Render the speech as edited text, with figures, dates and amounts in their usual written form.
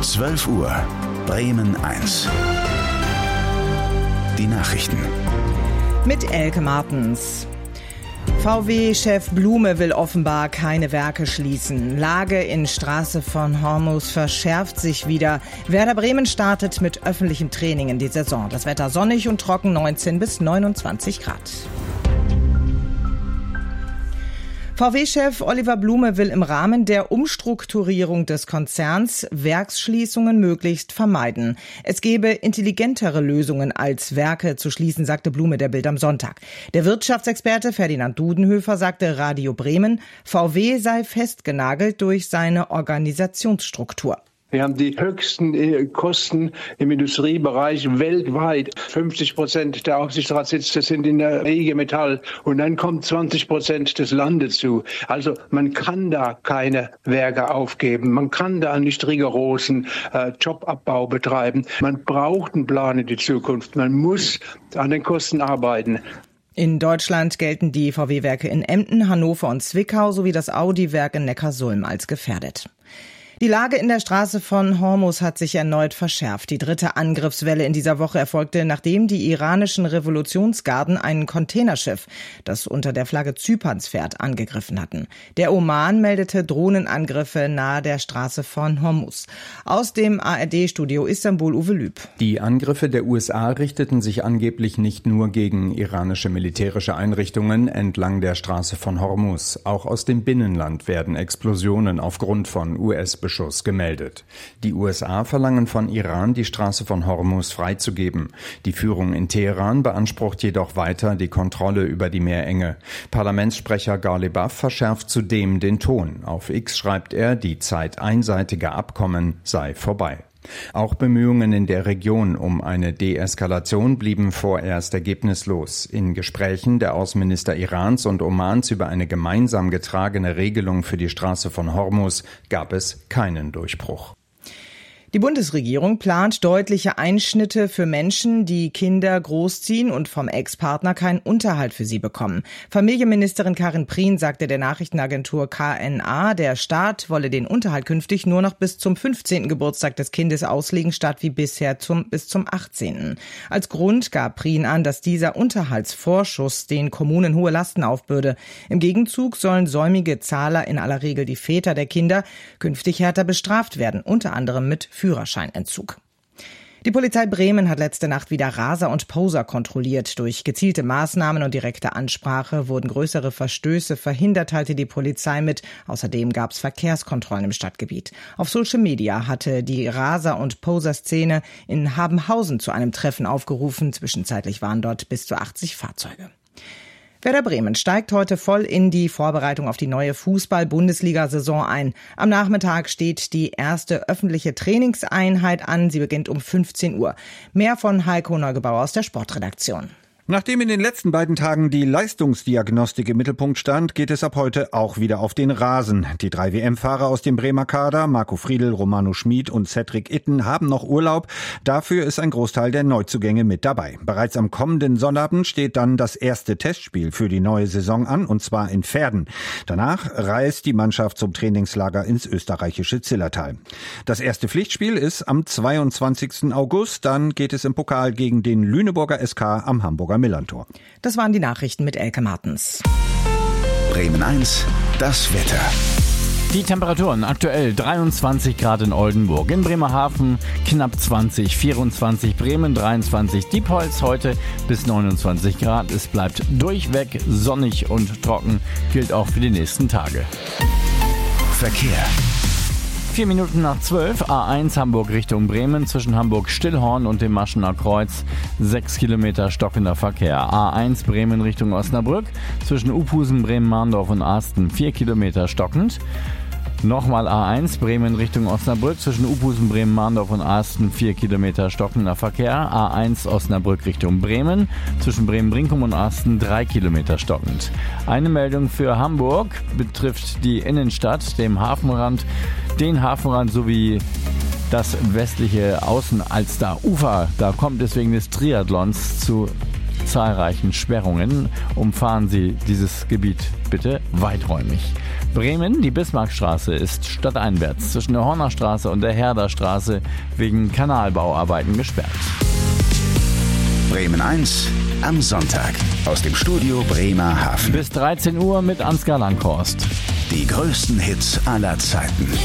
12 Uhr, Bremen 1. Die Nachrichten. Mit Elke Martens. VW-Chef Blume will offenbar keine Werke schließen. Lage in Straße von Hormuz verschärft sich wieder. Werder Bremen startet mit öffentlichem Training in die Saison. Das Wetter sonnig und trocken, 19 bis 29 Grad. VW-Chef Oliver Blume will im Rahmen der Umstrukturierung des Konzerns Werksschließungen möglichst vermeiden. Es gebe intelligentere Lösungen als Werke zu schließen, sagte Blume der Bild am Sonntag. Der Wirtschaftsexperte Ferdinand Dudenhöfer sagte Radio Bremen, VW sei festgenagelt durch seine Organisationsstruktur. Wir haben die höchsten Kosten im Industriebereich weltweit. 50% der Aufsichtsratssitze sind in der IG Metall und dann kommt 20% des Landes zu. Also man kann da keine Werke aufgeben. Man kann da nicht rigorosen Jobabbau betreiben. Man braucht einen Plan in die Zukunft. Man muss an den Kosten arbeiten. In Deutschland gelten die VW-Werke in Emden, Hannover und Zwickau sowie das Audi-Werk in Neckarsulm als gefährdet. Die Lage in der Straße von Hormuz hat sich erneut verschärft. Die dritte Angriffswelle in dieser Woche erfolgte, nachdem die iranischen Revolutionsgarden ein Containerschiff, das unter der Flagge Zyperns fährt, angegriffen hatten. Der Oman meldete Drohnenangriffe nahe der Straße von Hormuz. Aus dem ARD-Studio Istanbul Uwe Lüb. Die Angriffe der USA richteten sich angeblich nicht nur gegen iranische militärische Einrichtungen entlang der Straße von Hormuz. Auch aus dem Binnenland werden Explosionen aufgrund von US-Beschuss gemeldet. Die USA verlangen von Iran, die Straße von Hormuz freizugeben. Die Führung in Teheran beansprucht jedoch weiter die Kontrolle über die Meerenge. Parlamentssprecher Ghalibaf verschärft zudem den Ton. Auf X schreibt er, die Zeit einseitiger Abkommen sei vorbei. Auch Bemühungen in der Region um eine Deeskalation blieben vorerst ergebnislos. In Gesprächen der Außenminister Irans und Omans über eine gemeinsam getragene Regelung für die Straße von Hormuz gab es keinen Durchbruch. Die Bundesregierung plant deutliche Einschnitte für Menschen, die Kinder großziehen und vom Ex-Partner keinen Unterhalt für sie bekommen. Familienministerin Karin Prien sagte der Nachrichtenagentur KNA, der Staat wolle den Unterhalt künftig nur noch bis zum 15. Geburtstag des Kindes auslegen, statt wie bisher bis zum 18. Als Grund gab Prien an, dass dieser Unterhaltsvorschuss den Kommunen hohe Lasten aufbürde. Im Gegenzug sollen säumige Zahler, in aller Regel die Väter der Kinder, künftig härter bestraft werden, unter anderem mit Führerscheinentzug. Die Polizei Bremen hat letzte Nacht wieder Raser und Poser kontrolliert. Durch gezielte Maßnahmen und direkte Ansprache wurden größere Verstöße verhindert, teilte die Polizei mit. Außerdem gab es Verkehrskontrollen im Stadtgebiet. Auf Social Media hatte die Raser- und Poser-Szene in Habenhausen zu einem Treffen aufgerufen. Zwischenzeitlich waren dort bis zu 80 Fahrzeuge. Werder Bremen steigt heute voll in die Vorbereitung auf die neue Fußball-Bundesliga-Saison ein. Am Nachmittag steht die erste öffentliche Trainingseinheit an. Sie beginnt um 15 Uhr. Mehr von Heiko Neugebauer aus der Sportredaktion. Nachdem in den letzten beiden Tagen die Leistungsdiagnostik im Mittelpunkt stand, geht es ab heute auch wieder auf den Rasen. Die 3 WM-Fahrer aus dem Bremer Kader, Marco Friedl, Romano Schmid und Cedric Itten, haben noch Urlaub. Dafür ist ein Großteil der Neuzugänge mit dabei. Bereits am kommenden Sonnabend steht dann das erste Testspiel für die neue Saison an, und zwar in Verden. Danach reist die Mannschaft zum Trainingslager ins österreichische Zillertal. Das erste Pflichtspiel ist am 22. August. Dann geht es im Pokal gegen den Lüneburger SK am Hamburger Millantor. Das waren die Nachrichten mit Elke Martens. Bremen 1, das Wetter. Die Temperaturen aktuell 23 Grad in Oldenburg, in Bremerhaven knapp 20, 24 Bremen, 23 Diepholz, heute bis 29 Grad. Es bleibt durchweg sonnig und trocken, gilt auch für die nächsten Tage. Verkehr. 4 Minuten nach 12, A1 Hamburg Richtung Bremen, zwischen Hamburg-Stillhorn und dem Maschener Kreuz, 6 Kilometer stockender Verkehr. A1 Bremen Richtung Osnabrück, zwischen Uphusen, Bremen-Marndorf und Arsten, 4 Kilometer stockend. Nochmal A1 Bremen Richtung Osnabrück, zwischen Uphusen, Bremen-Marndorf und Arsten, 4 Kilometer stockender Verkehr. A1 Osnabrück Richtung Bremen, zwischen Bremen-Brinkum und Arsten, 3 Kilometer stockend. Eine Meldung für Hamburg betrifft die Innenstadt, den Hafenrand sowie das westliche Außenalster-Ufer. Da kommt es wegen des Triathlons zu zahlreichen Sperrungen. Umfahren Sie dieses Gebiet bitte weiträumig. Bremen, die Bismarckstraße ist stadteinwärts zwischen der Hornerstraße und der Herderstraße wegen Kanalbauarbeiten gesperrt. Bremen 1 am Sonntag aus dem Studio Bremerhaven. Bis 13 Uhr mit Ansgar Langhorst. Die größten Hits aller Zeiten.